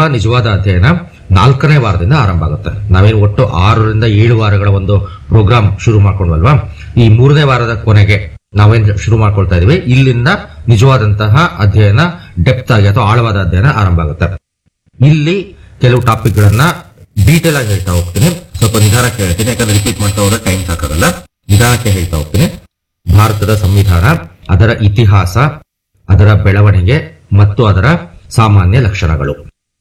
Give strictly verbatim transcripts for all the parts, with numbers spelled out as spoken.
ನಿಜವಾದ ಅಧ್ಯಯನ ನಾಲ್ಕನೇ ವಾರದಿಂದ ಆರಂಭ ಆಗುತ್ತೆ. ನಾವೇನು ಒಟ್ಟು ಆರರಿಂದ ಏಳು ವಾರಗಳ ಒಂದು ಪ್ರೋಗ್ರಾಮ್ ಶುರು ಮಾಡ್ಕೊಂಡ್ವಲ್ವಾ, ಈ ಮೂರನೇ ವಾರದ ಕೊನೆಗೆ ನಾವೇನ್ ಶುರು ಮಾಡ್ಕೊಳ್ತಾ ಇದೀವಿ, ಇಲ್ಲಿಂದ ನಿಜವಾದಂತಹ ಅಧ್ಯಯನ ಡೆಪ್ತ್ ಆಗಿ ಅಥವಾ ಆಳವಾದ ಅಧ್ಯಯನ ಆರಂಭ ಆಗುತ್ತೆ. ಇಲ್ಲಿ ಕೆಲವು ಟಾಪಿಕ್ ಗಳನ್ನ ಡೀಟೇಲ್ ಆಗಿ ಹೇಳ್ತಾ ಹೋಗ್ತೀನಿ, ಸ್ವಲ್ಪ ನಿಧಾನಕ್ಕೆ ಹೇಳ್ತೀನಿ, ಯಾಕಂದ್ರೆ ರಿಪೀಟ್ ಮಾಡ್ತಾ ಹೋದ್ರೆ ಟೈಮ್ ಸಾಕಾಗಲ್ಲ. ನಿಧಾನಕ್ಕೆ ಹೇಳ್ತಾ ಹೋಗ್ತೀನಿ. ಭಾರತದ ಸಂವಿಧಾನ, ಅದರ ಇತಿಹಾಸ, ಅದರ ಬೆಳವಣಿಗೆ ಮತ್ತು ಅದರ ಸಾಮಾನ್ಯ ಲಕ್ಷಣಗಳು.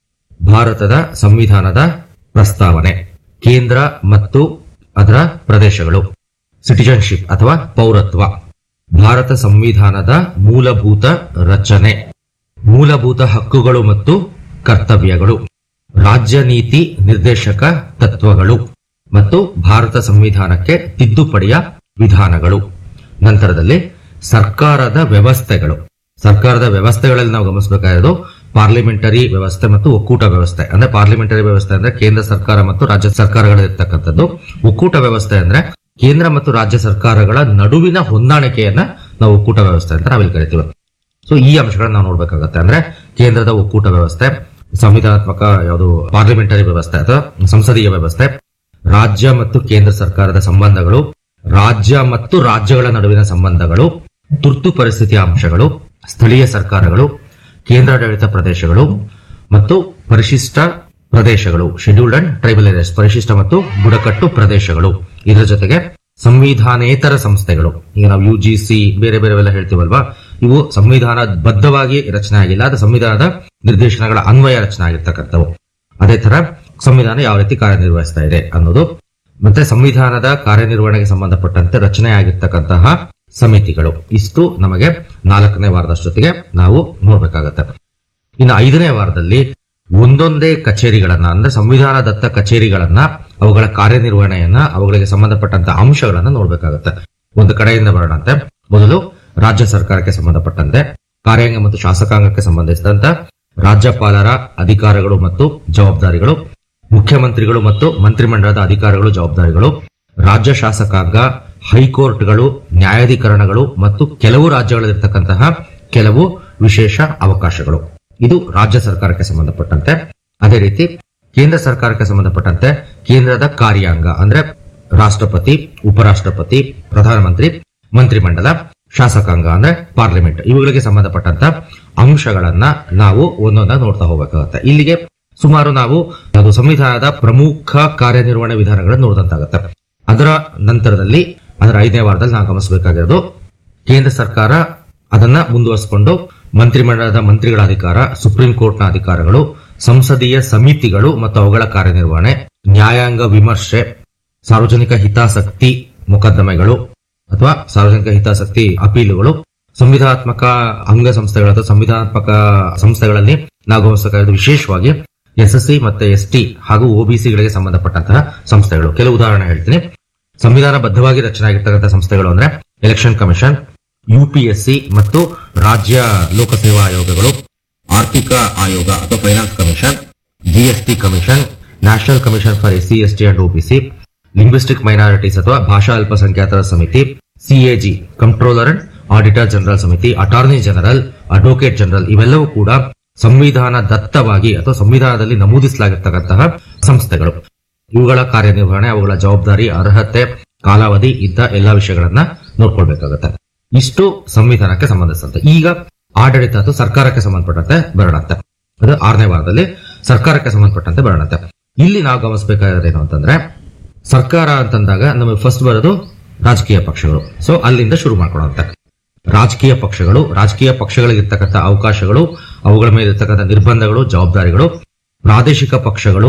ಭಾರತದ ಸಂವಿಧಾನದ ಪ್ರಸ್ತಾವನೆ, ಕೇಂದ್ರ ಮತ್ತು ಅದರ ಪ್ರದೇಶಗಳು, ಸಿಟಿಜನ್ಶಿಪ್ ಅಥವಾ ಪೌರತ್ವ, ಭಾರತ ಸಂವಿಧಾನದ ಮೂಲಭೂತ ರಚನೆ, ಮೂಲಭೂತ ಹಕ್ಕುಗಳು ಮತ್ತು ಕರ್ತವ್ಯಗಳು, ರಾಜ್ಯ ನೀತಿ ನಿರ್ದೇಶಕ ತತ್ವಗಳು ಮತ್ತು ಭಾರತ ಸಂವಿಧಾನಕ್ಕೆ ತಿದ್ದುಪಡಿಯ ವಿಧಾನಗಳು. ನಂತರದಲ್ಲಿ ಸರ್ಕಾರದ ವ್ಯವಸ್ಥೆಗಳು. ಸರ್ಕಾರದ ವ್ಯವಸ್ಥೆಗಳಲ್ಲಿ ನಾವು ಗಮನಿಸಬೇಕಾಗಿರೋದು ಪಾರ್ಲಿಮೆಂಟರಿ ವ್ಯವಸ್ಥೆ ಮತ್ತು ಒಕ್ಕೂಟ ವ್ಯವಸ್ಥೆ. ಅಂದ್ರೆ ಪಾರ್ಲಿಮೆಂಟರಿ ವ್ಯವಸ್ಥೆ ಅಂದ್ರೆ ಕೇಂದ್ರ ಸರ್ಕಾರ ಮತ್ತು ರಾಜ್ಯ ಸರ್ಕಾರಗಳಿರ್ತಕ್ಕಂಥದ್ದು. ಒಕ್ಕೂಟ ವ್ಯವಸ್ಥೆ ಅಂದ್ರೆ ಕೇಂದ್ರ ಮತ್ತು ರಾಜ್ಯ ಸರ್ಕಾರಗಳ ನಡುವಿನ ಹೊಂದಾಣಿಕೆಯನ್ನ ನಾವು ಒಕ್ಕೂಟ ವ್ಯವಸ್ಥೆ ಅಂತ ನಾವಿಲ್ಲಿ ಕರಿತೀವಿ. ಸೊ ಈ ಅಂಶಗಳನ್ನ ನಾವು ನೋಡ್ಬೇಕಾಗತ್ತೆ. ಅಂದ್ರೆ ಕೇಂದ್ರದ ಒಕ್ಕೂಟ ವ್ಯವಸ್ಥೆ, ಸಂವಿಧಾನಾತ್ಮಕ ಯಾವುದು ಪಾರ್ಲಿಮೆಂಟರಿ ವ್ಯವಸ್ಥೆ ಅಥವಾ ಸಂಸದೀಯ ವ್ಯವಸ್ಥೆ, ರಾಜ್ಯ ಮತ್ತು ಕೇಂದ್ರ ಸರ್ಕಾರದ ಸಂಬಂಧಗಳು, ರಾಜ್ಯ ಮತ್ತು ರಾಜ್ಯಗಳ ನಡುವಿನ ಸಂಬಂಧಗಳು, ತುರ್ತು ಪರಿಸ್ಥಿತಿಯ ಅಂಶಗಳು, ಸ್ಥಳೀಯ ಸರ್ಕಾರಗಳು, ಕೇಂದ್ರಾಡಳಿತ ಪ್ರದೇಶಗಳು ಮತ್ತು ಪರಿಶಿಷ್ಟ ಪ್ರದೇಶಗಳು, ಶೆಡ್ಯೂಲ್ಡ್ ಅಂಡ್ ಟ್ರೈಬಲ್ ಏರಿಯಾಸ್, ಪರಿಶಿಷ್ಟ ಮತ್ತು ಬುಡಕಟ್ಟು ಪ್ರದೇಶಗಳು. ಇದರ ಜೊತೆಗೆ ಸಂವಿಧಾನೇತರ ಸಂಸ್ಥೆಗಳು. ಈಗ ನಾವು ಯು ಜಿ ಸಿ ಬೇರೆ ಬೇರೆವೆಲ್ಲ ಹೇಳ್ತೀವಲ್ವಾ, ಇವು ಸಂವಿಧಾನ ಬದ್ಧವಾಗಿ ರಚನೆ ಆಗಿಲ್ಲ, ಅದು ಸಂವಿಧಾನದ ನಿರ್ದೇಶನಗಳ ಅನ್ವಯ ರಚನೆ ಆಗಿರ್ತಕ್ಕಂಥವು. ಅದೇ ತರ ಸಂವಿಧಾನ ಯಾವ ರೀತಿ ಕಾರ್ಯನಿರ್ವಹಿಸ್ತಾ ಇದೆ ಅನ್ನೋದು, ಮತ್ತೆ ಸಂವಿಧಾನದ ಕಾರ್ಯನಿರ್ವಹಣೆಗೆ ಸಂಬಂಧಪಟ್ಟಂತೆ ರಚನೆ ಆಗಿರ್ತಕ್ಕಂತಹ ಸಮಿತಿಗಳು. ಇಷ್ಟು ನಮಗೆ ನಾಲ್ಕನೇ ವಾರದಷ್ಟೊತ್ತಿಗೆ ನಾವು ನೋಡ್ಬೇಕಾಗತ್ತೆ. ಇನ್ನು ಐದನೇ ವಾರದಲ್ಲಿ ಒಂದೊಂದೇ ಕಚೇರಿಗಳನ್ನ, ಅಂದ್ರೆ ಸಂವಿಧಾನದತ್ತ ಕಚೇರಿಗಳನ್ನ, ಅವುಗಳ ಕಾರ್ಯನಿರ್ವಹಣೆಯನ್ನ, ಅವುಗಳಿಗೆ ಸಂಬಂಧಪಟ್ಟಂತ ಅಂಶಗಳನ್ನ ನೋಡ್ಬೇಕಾಗತ್ತೆ. ಒಂದು ಕಡೆಯಿಂದ ಬರೋಣಂತೆ. ಮೊದಲು ರಾಜ್ಯ ಸರ್ಕಾರಕ್ಕೆ ಸಂಬಂಧಪಟ್ಟಂತೆ ಕಾರ್ಯಾಂಗ ಮತ್ತು ಶಾಸಕಾಂಗಕ್ಕೆ ಸಂಬಂಧಿಸಿದಂತ ರಾಜ್ಯಪಾಲರ ಅಧಿಕಾರಗಳು ಮತ್ತು ಜವಾಬ್ದಾರಿಗಳು, ಮುಖ್ಯಮಂತ್ರಿಗಳು ಮತ್ತು ಮಂತ್ರಿಮಂಡಲದ ಅಧಿಕಾರಗಳು ಜವಾಬ್ದಾರಿಗಳು, ರಾಜ್ಯ ಶಾಸಕಾಂಗ, ಹೈಕೋರ್ಟ್ಗಳು, ನ್ಯಾಯಾಧೀಕರಣಗಳು ಮತ್ತು ಕೆಲವು ರಾಜ್ಯಗಳಲ್ಲಿರ್ತಕ್ಕಂತಹ ಕೆಲವು ವಿಶೇಷ ಅವಕಾಶಗಳು. ಇದು ರಾಜ್ಯ ಸರ್ಕಾರಕ್ಕೆ ಸಂಬಂಧಪಟ್ಟಂತೆ. ಅದೇ ರೀತಿ ಕೇಂದ್ರ ಸರ್ಕಾರಕ್ಕೆ ಸಂಬಂಧಪಟ್ಟಂತೆ ಕೇಂದ್ರದ ಕಾರ್ಯಾಂಗ ಅಂದ್ರೆ ರಾಷ್ಟ್ರಪತಿ, ಉಪರಾಷ್ಟ್ರಪತಿ, ಪ್ರಧಾನಮಂತ್ರಿ, ಮಂತ್ರಿಮಂಡಲ, ಶಾಸಕಾಂಗ ಅಂದ್ರೆ ಪಾರ್ಲಿಮೆಂಟ್, ಇವುಗಳಿಗೆ ಸಂಬಂಧಪಟ್ಟಂತ ಅಂಶಗಳನ್ನ ನಾವು ಒಂದೊಂದಾಗಿ ನೋಡ್ತಾ ಹೋಗಬೇಕಾಗುತ್ತೆ. ಇಲ್ಲಿಗೆ ಸುಮಾರು ನಾವು ಅದು ಸಂವಿಧಾನದ ಪ್ರಮುಖ ಕಾರ್ಯನಿರ್ವಹಣೆ ವಿಧಾನಗಳನ್ನು ನೋಡಿದಂತಾಗುತ್ತೆ. ಅದರ ನಂತರದಲ್ಲಿ ಅದರ ಐದನೇ ವಾರದಲ್ಲಿ ನಾವು ಗಮನಿಸಬೇಕಾಗಿರೋದು ಕೇಂದ್ರ ಸರ್ಕಾರ ಅದನ್ನ ಮುಂದುವರಿಸಿಕೊಂಡು ಮಂತ್ರಿಮಂಡಲದ ಮಂತ್ರಿಗಳ ಅಧಿಕಾರ, ಸುಪ್ರೀಂ ಕೋರ್ಟ್ನ ಅಧಿಕಾರಗಳು, ಸಂಸದೀಯ ಸಮಿತಿಗಳು ಮತ್ತು ಅವುಗಳ ಕಾರ್ಯನಿರ್ವಹಣೆ, ನ್ಯಾಯಾಂಗ ವಿಮರ್ಶೆ, ಸಾರ್ವಜನಿಕ ಹಿತಾಸಕ್ತಿ ಮೊಕದ್ದಮೆಗಳು ಅಥವಾ ಸಾರ್ವಜನಿಕ ಹಿತಾಸಕ್ತಿ ಅಪೀಲುಗಳು, ಸಂವಿಧಾನಾತ್ಮಕ ಅಂಗಸಂಸ್ಥೆಗಳು ಅಥವಾ ಸಂವಿಧಾನಾತ್ಮಕ ಸಂಸ್ಥೆಗಳಲ್ಲಿ ನಾವು ಗಮನಿಸಬೇಕಾದ ವಿಶೇಷವಾಗಿ ಎಸ್ ಎಸ್ ಸಿ ಮತ್ತೆ ಎಸ್ ಟಿ ಹಾಗೂ ಒಬಿಸಿಗಳಿಗೆ ಸಂಬಂಧಪಟ್ಟಂತಹ ಸಂಸ್ಥೆಗಳು. ಕೆಲವು ಉದಾಹರಣೆ ಹೇಳ್ತೀನಿ. ಸಂವಿಧಾನ ಬದ್ಧವಾಗಿ ರಚನೆ ಆಗಿರ್ತಕ್ಕಂಥ ಸಂಸ್ಥೆಗಳು ಅಂದ್ರೆ ಎಲೆಕ್ಷನ್ ಕಮಿಷನ್, ಯುಪಿಎಸ್ಸಿ ಮತ್ತು ರಾಜ್ಯ ಲೋಕಸೇವಾ ಆಯೋಗಗಳು, ಆರ್ಥಿಕ ಆಯೋಗ ಅಥವಾ finance commission, GST commission, national commission for S C S T and OBC, linguistic minorities ಅಥವಾ ಭಾಷಾ ಅಲ್ಪಸಂಖ್ಯಾತರ ಸಮಿತಿ, CAG controller and auditor general ಸಮಿತಿ, ಅಟಾರ್ನಿ ಜನರಲ್, ಅಡ್ವೊಕೇಟ್ ಜನರಲ್, ಇವೆಲ್ಲವೂ ಕೂಡ ಸಂವಿಧಾನ ದತ್ತವಾಗಿ ಅಥವಾ ಸಂವಿಧಾನದಲ್ಲಿ ನಮೂದಿಸಲಾಗಿರ್ತಕ್ಕಂತಹ ಸಂಸ್ಥೆಗಳು. ಇವುಗಳ ಕಾರ್ಯನಿರ್ವಹಣೆ, ಅವುಗಳ ಜವಾಬ್ದಾರಿ, ಅರ್ಹತೆ, ಕಾಲಾವಧಿ ಇದ್ದ ಎಲ್ಲಾ ವಿಷಯಗಳನ್ನ ನೋಡ್ಕೊಳ್ಬೇಕಾಗುತ್ತೆ. ಇಷ್ಟು ಸಂವಿಧಾನಕ್ಕೆ ಸಂಬಂಧಿಸಿದಂತೆ. ಈಗ ಆಡಳಿತ ಅಥವಾ ಸರ್ಕಾರಕ್ಕೆ ಸಂಬಂಧಪಟ್ಟಂತೆ ಬರೋಣಂತೆ. ಅದು ಆರನೇ ವಾರದಲ್ಲಿ ಸರ್ಕಾರಕ್ಕೆ ಸಂಬಂಧಪಟ್ಟಂತೆ ಬರೋಣಂತೆ. ಇಲ್ಲಿ ನಾವು ಗಮನಿಸಬೇಕಾಗಿರೋದೇನು ಅಂತಂದ್ರೆ, ಸರ್ಕಾರ ಅಂತಂದಾಗ ನಮಗೆ ಫಸ್ಟ್ ಬರೋದು ರಾಜಕೀಯ ಪಕ್ಷಗಳು. ಸೊ ಅಲ್ಲಿಂದ ಶುರು ಮಾಡ್ಕೊಳ್ಳುವಂತೆ. ರಾಜಕೀಯ ಪಕ್ಷಗಳು, ರಾಜಕೀಯ ಪಕ್ಷಗಳಿಗಿರ್ತಕ್ಕಂಥ ಅವಕಾಶಗಳು, ಅವುಗಳ ಮೇಲೆ ಇರ್ತಕ್ಕಂಥ ನಿರ್ಬಂಧಗಳು, ಜವಾಬ್ದಾರಿಗಳು, ಪ್ರಾದೇಶಿಕ ಪಕ್ಷಗಳು,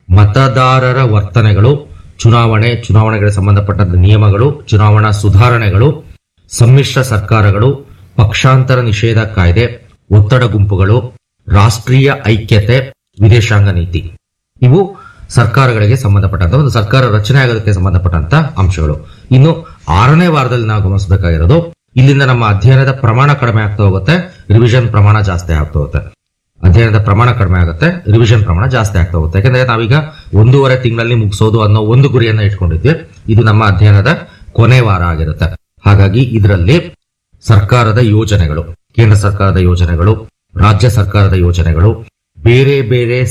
ಮತದಾರರ ವರ್ತನೆಗಳು, ಚುನಾವಣೆ, ಚುನಾವಣೆಗಳಿಗೆ ಸಂಬಂಧಪಟ್ಟಂತ ನಿಯಮಗಳು, ಚುನಾವಣಾ ಸುಧಾರಣೆಗಳು, ಸಮ್ಮಿಶ್ರ ಸರ್ಕಾರಗಳು, ಪಕ್ಷಾಂತರ ನಿಷೇಧ ಕಾಯ್ದೆ, ಒತ್ತಡ ಗುಂಪುಗಳು, ರಾಷ್ಟ್ರೀಯ ಐಕ್ಯತೆ, ವಿದೇಶಾಂಗ ನೀತಿ. ಇವು ಸರ್ಕಾರಗಳಿಗೆ ಸಂಬಂಧಪಟ್ಟಂತ ಒಂದು ಸರ್ಕಾರ ರಚನೆ ಆಗೋದಕ್ಕೆ ಸಂಬಂಧಪಟ್ಟಂತ ಅಂಶಗಳು. ಇನ್ನು ಆರನೇ ವಾರದಲ್ಲಿ ನಾವು ಗಮನಿಸಬೇಕಾಗಿರೋದು, ಇಲ್ಲಿಂದ ನಮ್ಮ ಅಧ್ಯಯನದ ಪ್ರಮಾಣ ಕಡಿಮೆ ಆಗ್ತಾ ಹೋಗುತ್ತೆ, ರಿವಿಷನ್ ಪ್ರಮಾಣ ಜಾಸ್ತಿ ಆಗ್ತಾ ಹೋಗುತ್ತೆ. ಅಧ್ಯಯನದ ಪ್ರಮಾಣ ಕಡಿಮೆ ಆಗುತ್ತೆ, ರಿವಿಷನ್ ಪ್ರಮಾಣ ಜಾಸ್ತಿ ಆಗ್ತಾ ಹೋಗುತ್ತೆ. ಯಾಕಂದ್ರೆ ನಾವೀಗ ಒಂದೂವರೆ ತಿಂಗಳಲ್ಲಿ ಮುಗಿಸೋದು ಅನ್ನೋ ಒಂದು ಗುರಿಯನ್ನ ಇಟ್ಕೊಂಡಿದ್ವಿ. ಇದು ನಮ್ಮ ಅಧ್ಯಯನದ ಕೊನೆ ವಾರ ಆಗಿರುತ್ತೆ. ಹಾಗಾಗಿ ಇದರಲ್ಲಿ ಸರ್ಕಾರದ ಯೋಜನೆಗಳು, ಕೇಂದ್ರ ಸರ್ಕಾರದ ಯೋಜನೆಗಳು, ರಾಜ್ಯ ಸರ್ಕಾರದ ಯೋಜನೆಗಳು, ಬೇರೆ ಬೇರೆ